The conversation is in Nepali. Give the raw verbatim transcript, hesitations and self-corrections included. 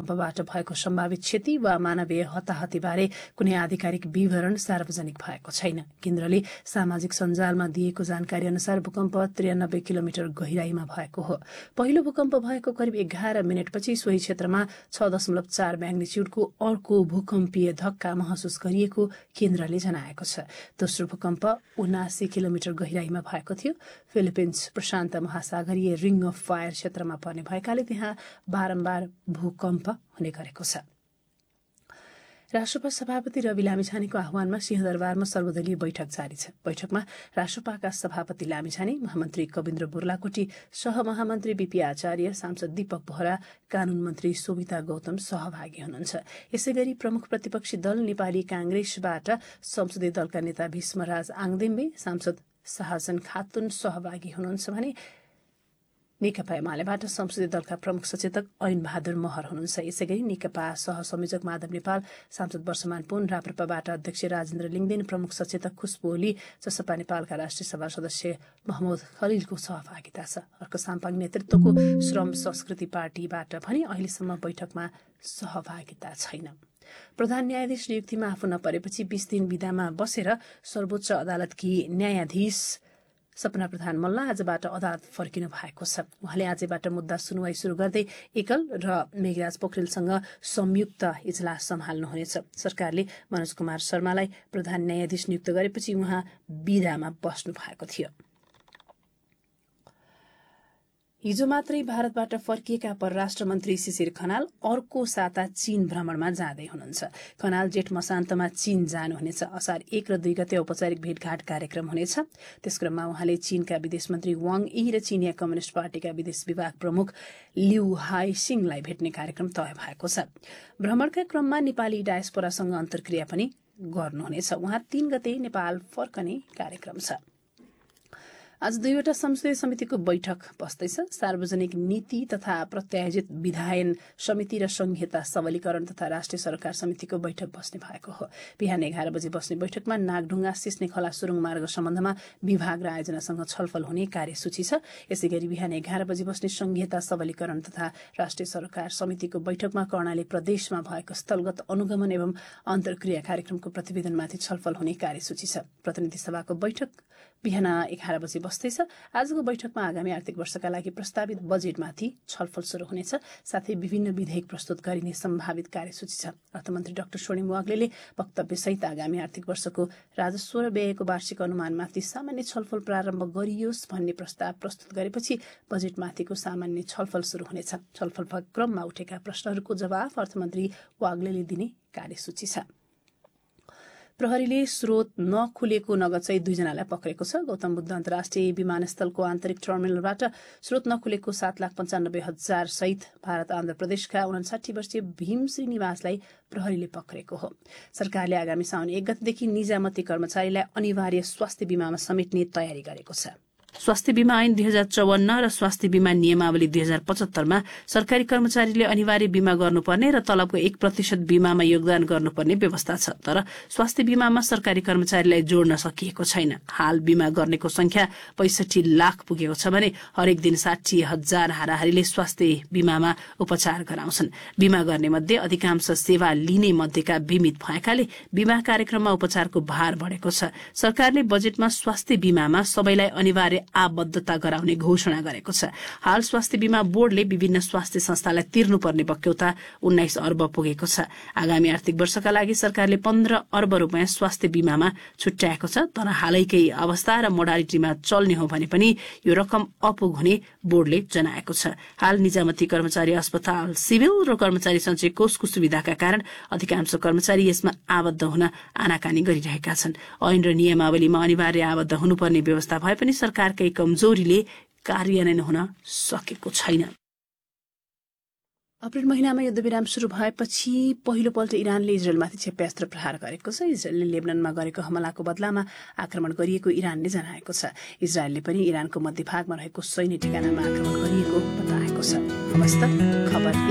भूकम्पबाट भएको सम्भावित क्षति वा मानवीय हताहतीबारे कुनै आधिकारिक विवरण सार्वजनिक भएको छैन। केन्द्रले सामाजिक सञ्जालमा दिएको जानकारी अनुसार भूकम्प त्रियानब्बे किलोमिटर गहिराईमा भएको हो। पहिलो भूकम्प भएको करिब एघार मिनटपछि सोही क्षेत्रमा छ दशमलव चार म्याग्निच्युडको अर्को भूकम्पीय धक्का महसुस गरिएको केन्द्रले जनाएको छ। दोस्रो भूकम्प उनासी किलोमिटर गहिराईमा भएको थियो। Philippines Prashant महासागरीय ring of fire क्षेत्रमा पर्ने भएकाले त्यहाँ बारम्बार भूकम्प हुने गरेको छ। राष्ट्रपा सभापति रवि लामिछानेको आह्वानमा सिंहदरबारमा सर्वदलीय बैठक जारी छ। बैठकमा राष्ट्रपाका सभापति लामिछाने, महामन्त्री कविन्द्र बुर्लाकोटी, सहमहामन्त्री बीपी आचार्य, सांसद दीपक बोहरा, कानून मन्त्री सोभिता गौतम सहभागी हुनुहुन्छ। यसैगरी प्रमुख प्रतिपक्षी दल नेपाली कांग्रेसबाट संसदीय दलका नेता भीष्मराज आङदेम्बे, सांसद शाहजन खातुन सहभागी हुनुहुन्छ भने नेकपा एमालेबाट संसदीय दलका प्रमुख सचेतक ऐन बहादुर महर हुनुहुन्छ। यसैगरी नेकपा सहसंयोजक माधव नेपाल, सांसद वर्षमान पुन, राप्रपाबाट अध्यक्ष राजेन्द्र लिङदेन, प्रमुख सचेतक खुशबु ओली, जसपा नेपालका राष्ट्रिय सभा सदस्य महमूद खलिलको सहभागिता छ। अर्को साम्पाङ नेतृत्वको श्रम संस्कृति पार्टीबाट भने अहिलेसम्म बैठकमा सहभागिता छैन। प्रधान न्यायाधीश नियुक्तिमा आफू नपरेपछि बीस दिन विदामा बसेर सर्वोच्च अदालतकी न्यायाधीश सपना प्रधान मल्ल आजबाट अदालत फर्किनु भएको छ। उहाँले आजबाट मुद्दा सुनवाई शुरू गर्दै एकल र मेघराज पोखरेलसँग संयुक्त इजलास सम्हाल्नुहुनेछ। सरकारले मनोज कुमार शर्मालाई प्रधान न्यायाधीश नियुक्त गरेपछि उहाँ विदामा बस्नु भएको थियो। हिजो मात्रै भारतबाट फर्किएका परराष्ट्र मन्त्री शिशिर खनाल अर्को साता चीन भ्रमणमा जाँदै हुनुहुन्छ। खनाल जेठ मसान्तमा चीन जानुहुनेछ। असार एक र दुई गते औपचारिक भेटघाट कार्यक्रम हुनेछ। त्यस क्रममा उहाँले चीनका विदेश मन्त्री वाङ यी र चीनिया कम्युनिष्ट पार्टीका विदेश विभाग प्रमुख लिउ हाई सिंहलाई भेट्ने कार्यक्रम तय भएको छ। भ्रमणका क्रममा नेपाली डायस्पोरासँग अन्तर्क्रिया पनि गर्नुहुनेछ। उहाँ तीन गते नेपाल फर्कने कार्यक्रम छ। आज दुईवटा संसदीय समितिको बैठक बस्दैछ। सार्वजनिक नीति तथा प्रत्यायोजित विधायन समिति र संहिता सबलीकरण तथा राष्ट्रिय सरकार समितिको बैठक बस्ने भएको हो। बिहान एघार बजे बस्ने बैठकमा नागढुङ्गा सिस्ने खोला सुरुङ मार्ग सम्बन्धमा विभाग र आयोजनासँग छलफल हुने कार्यसूची छ। यसैगरी बिहान एघार बजे बस्ने संहिता सबलीकरण तथा राष्ट्रिय सरकार समितिको बैठकमा कर्णाली प्रदेशमा भएको स्थलगत अनुगमन एवं अन्तर्क्रिया कार्यक्रमको प्रतिवेदनमाथि छलफल हुने कार्यसूची छ। प्रतिनिधि सभाको बैठक बिहान एघार बजे बस्दैछ। आजको बैठकमा आगामी आर्थिक वर्षका लागि प्रस्तावित बजेटमाथि छलफल शुरू हुनेछ। साथै विभिन्न विधेयक प्रस्तुत गरिने सम्भावित कार्यसूची छ। अर्थमन्त्री डाक्टर स्वर्णिम वाग्लेले वक्तव्यसहित आगामी आर्थिक वर्षको राजस्व र व्ययको वार्षिक अनुमानमाथि सामान्य छलफल प्रारम्भ गरियोस् भन्ने प्रस्ताव प्रस्तुत गरेपछि बजेटमाथिको सामान्य छलफल शुरू हुनेछ। छलफलका क्रममा उठेका प्रश्नहरूको जवाफ अर्थमन्त्री वाग्लेले दिने कार्यसूची छ। प्रहरीले स्रोत नखुलेको नगदसहित दुईजनालाई पक्रेको छ। गौतम बुद्ध अन्तर्राष्ट्रिय विमानस्थलको आन्तरिक टर्मिनलबाट स्रोत नखुलेको सात लाख पञ्चानब्बे हजार सहित भारत आन्ध्र प्रदेशका उनासाठी वर्षीय भीम श्रीनिवासलाई प्रहरीले पक्रेको हो। सरकारले आगामी साउन एक गतेदेखि निजामती कर्मचारीलाई अनिवार्य स्वास्थ्य बीमामा समेट्ने तयारी गरेको छ। स्वास्थ्य बीमा ऐन दुई हजार चौवन्न र स्वास्थ्य बीमा नियमावली दुई हजार पचहत्तरमा सरकारी कर्मचारीले अनिवार्य बीमा गर्नुपर्ने र तलबको एक प्रतिशत बीमामा योगदान गर्नुपर्ने व्यवस्था छ। तर स्वास्थ्य बीमामा सरकारी कर्मचारीलाई जोड्न सकिएको छैन। हाल बीमा गर्नेको संख्या पैंसठी लाख पुगेको छ भने हरेक दिन साठी हजार हाराहारीले स्वास्थ्य बीमामा उपचार गराउँछन्। बीमा गर्ने मध्ये अधिकांश सेवा लिने मध्येका बीमित भएकाले बीमा कार्यक्रममा उपचारको भार बढेको छ। सरकारले बजेटमा स्वास्थ्य बीमामा सबैलाई अनिवार्य आबद्धता गराउने घोषणा गरेको छ। हाल स्वास्थ्य बीमा बोर्डले विभिन्न स्वास्थ्य संस्थालाई तिर्नुपर्ने बक्यौता उन्नाइस अर्ब पुगेको छ। आगामी आर्थिक वर्षका लागि सरकारले पन्ध्र अर्ब रूपियाँ स्वास्थ्य बीमामा छुट्याएको छ। तर हालैकै अवस्था र मोडालिटीमा चल्ने हो भने पनि यो रकम अपुग हुने बोर्डले जनाएको छ। हाल निजामती कर्मचारी अस्पताल, सिभिल र कर्मचारी सञ्चय कोषको सुविधाका कारण अधिकांश कर्मचारी यसमा आबद्ध हुन आनाकानी गरिरहेका छन्। ऐन र नियमावलीमा अनिवार्य आबद्ध हुनुपर्ने व्यवस्था भए पनि सरकारकै कमजोरीले कार्यान्वयन हुन सकेको छैन। अप्रेल महिनामा युद्धविराम शुरू भएपछि पहिलोपल्ट इरानले इजरायलमाथि क्षेप्यास्त्र प्रहार गरेको छ। इजरायलले लेबनानमा गरेको हमलाको बदलामा आक्रमण गरिएको इरानले जनाएको छ। इजरायलले पनि इरानको मध्यभागमा रहेको सैन्य ठेगानामा आक्रमण गरिएको बताएको छ। हवस् त खबर